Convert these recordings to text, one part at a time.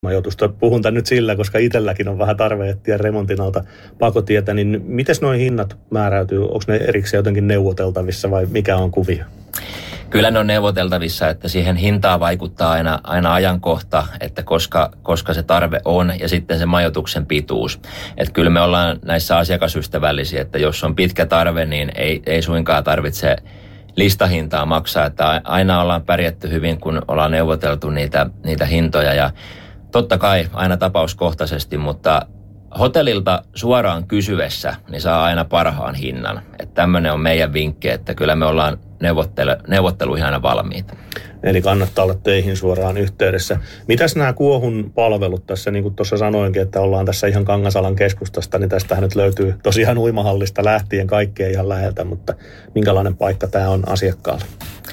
majoitusta. Puhun tämän nyt sillä, koska itselläkin on vähän tarve etsiä remontin alta pakotietä, niin miten nuo hinnat määräytyy? Onko ne erikseen jotenkin neuvoteltavissa vai mikä on kuvio? Kyllä ne on neuvoteltavissa, että siihen hintaan vaikuttaa aina ajankohta, että koska se tarve on ja sitten se majoituksen pituus. Että kyllä me ollaan näissä asiakasystävällisiä, että jos on pitkä tarve, niin ei suinkaan tarvitse listahintaa maksaa, että aina ollaan pärjätty hyvin, kun ollaan neuvoteltu niitä hintoja ja totta kai aina tapauskohtaisesti, mutta hotellilta suoraan kysyessä niin saa aina parhaan hinnan. Että tämmöinen on meidän vinkki, että kyllä me ollaan neuvotteluihin aina valmiita. Eli kannattaa olla teihin suoraan yhteydessä. Mitäs nämä Kuohun palvelut tässä, niin kuin tuossa sanoinkin, että ollaan tässä ihan Kangasalan keskustasta, niin tästähän nyt löytyy tosiaan uimahallista lähtien kaikkea ihan läheltä, mutta minkälainen paikka tämä on asiakkaalle?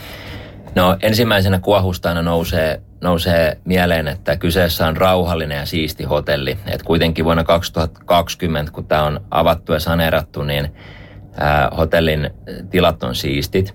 No ensimmäisenä Kuohusta aina nousee mieleen, että kyseessä on rauhallinen ja siisti hotelli. Et kuitenkin vuonna 2020, kun tämä on avattu ja saneerattu, niin hotellin tilat on siistit.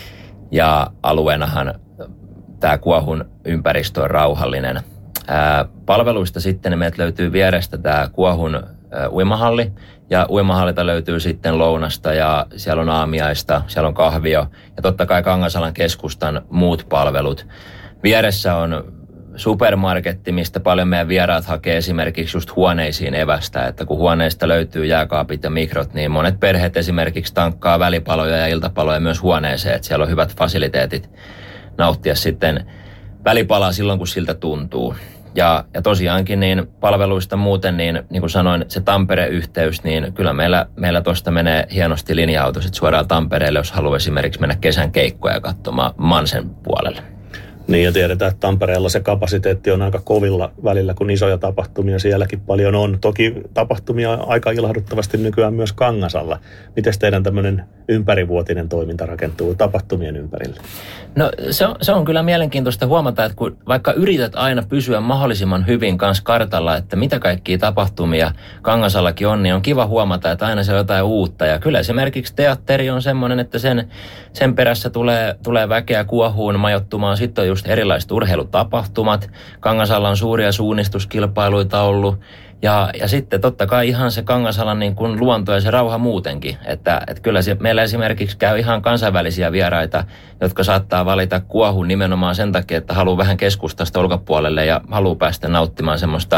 Ja alueenahan tämä Kuohun ympäristö on rauhallinen. Palveluista sitten meiltä löytyy vierestä tämä Kuohun uimahalli. Ja uimahallilta löytyy sitten lounasta ja siellä on aamiaista, siellä on kahvio ja totta kai Kangasalan keskustan muut palvelut. Vieressä on supermarketti, mistä paljon meidän vieraat hakee esimerkiksi just huoneisiin evästä. Että kun huoneista löytyy jääkaapit ja mikrot, niin monet perheet esimerkiksi tankkaa välipaloja ja iltapaloja myös huoneeseen. Että siellä on hyvät fasiliteetit nauttia sitten välipalaa silloin, kun siltä tuntuu. Ja tosiaankin niin palveluista muuten, niin kuin sanoin, se Tampere-yhteys, niin kyllä meillä tuosta menee hienosti linja-auto suoraan Tampereelle, jos haluaa esimerkiksi mennä kesän keikkoja katsomaan Mansen puolelle. Niin ja tiedetään, että Tampereella se kapasiteetti on aika kovilla välillä, kun isoja tapahtumia sielläkin paljon on. Toki tapahtumia aika ilahduttavasti nykyään myös Kangasalla. Miten teidän tämmöinen ympärivuotinen toiminta rakentuu tapahtumien ympärille? No se on kyllä mielenkiintoista huomata, että kun vaikka yrität aina pysyä mahdollisimman hyvin kanssa kartalla, että mitä kaikkia tapahtumia Kangasallakin on, niin on kiva huomata, että aina se on jotain uutta. Ja kyllä esimerkiksi teatteri on semmoinen, että sen perässä tulee väkeä Kuohuun majoittumaan. Sitten on just erilaiset urheilutapahtumat. Kangasalla on suuria suunnistuskilpailuita ollut. Ja sitten totta kai ihan se Kangasalan niin kuin luonto ja se rauha muutenkin. Että kyllä meillä esimerkiksi käy ihan kansainvälisiä vieraita, jotka saattaa valita Kuohun nimenomaan sen takia, että haluaa vähän keskustasta ulkopuolelle ja haluaa päästä nauttimaan semmoista,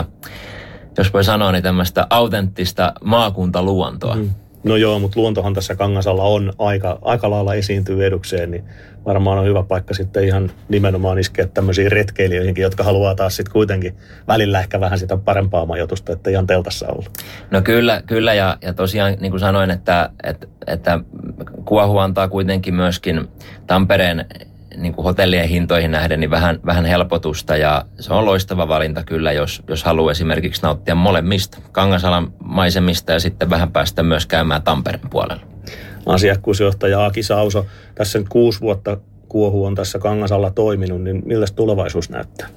jos voi sanoa, niin tämmöistä autenttista maakuntaluontoa. No joo, mutta luontohan tässä Kangasalla on aika lailla esiintyy edukseen, niin varmaan on hyvä paikka sitten ihan nimenomaan iskeä tämmöisiin retkeilijöihinkin, jotka haluaa taas sitten kuitenkin välillä ehkä vähän sitä parempaa majoitusta, että ihan teltassa olla. No kyllä ja tosiaan niin kuin sanoin, että Kuohu antaa kuitenkin myöskin Tampereen niin kuin hotellien hintoihin nähden niin vähän helpotusta ja se on loistava valinta kyllä, jos haluaa esimerkiksi nauttia molemmista, Kangasalan maisemista ja sitten vähän päästä myös käymään Tampereen puolella. Asiakkuusjohtaja Aki Sauso, tässä nyt 6 vuotta Kuohu on tässä Kangasalla toiminut, niin miltä tulevaisuus näyttää?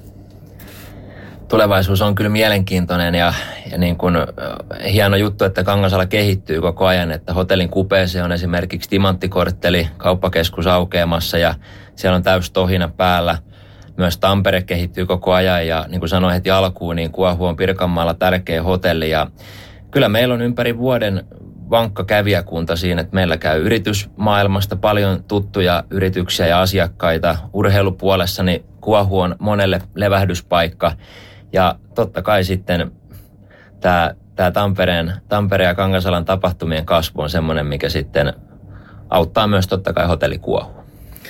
Tulevaisuus on kyllä mielenkiintoinen ja niin kuin hieno juttu, että Kangasala kehittyy koko ajan, että hotellin kupeeseen on esimerkiksi timanttikortteli, kauppakeskus aukeamassa ja siellä on täys tohina päällä. Myös Tampere kehittyy koko ajan ja niin kuin sanoin heti alkuun, niin Kuohu on Pirkanmaalla tärkeä hotelli ja kyllä meillä on ympäri vuoden vankka kävijäkunta siinä, että meillä käy yritysmaailmasta paljon tuttuja yrityksiä ja asiakkaita. Urheilupuolessa niin Kuohu on monelle levähdyspaikka. Ja totta kai sitten tämä Tampereen ja Kangasalan tapahtumien kasvu on semmoinen, mikä sitten auttaa myös totta kai hotelli Kuohua.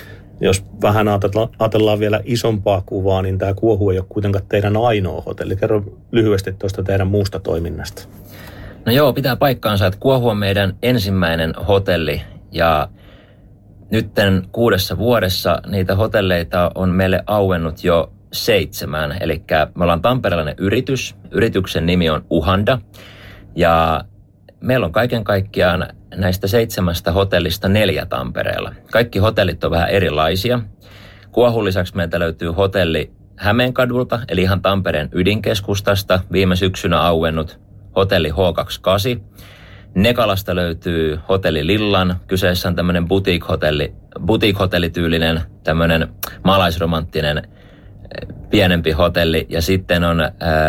Jos vähän ajatellaan vielä isompaa kuvaa, niin tämä Kuohu ei ole kuitenkaan teidän ainoa hotelli. Kerro lyhyesti tuosta teidän muusta toiminnasta. No joo, pitää paikkaansa, että Kuohu on meidän ensimmäinen hotelli ja nytten 6 vuodessa niitä hotelleita on meille auennut jo 7. Eli me ollaan tamperelainen yritys. Yrityksen nimi on Uhanda. Ja meillä on kaiken kaikkiaan näistä 7 hotellista 4 Tampereella. Kaikki hotellit on vähän erilaisia. Kuohun lisäksi meiltä löytyy hotelli Hämeenkadulta, eli ihan Tampereen ydinkeskustasta. Viime syksynä auennut hotelli H28. Nekalasta löytyy hotelli Lillan. Kyseessä on tämmöinen boutique-hotellityylinen, tämmöinen maalaisromanttinen pienempi hotelli. Ja sitten on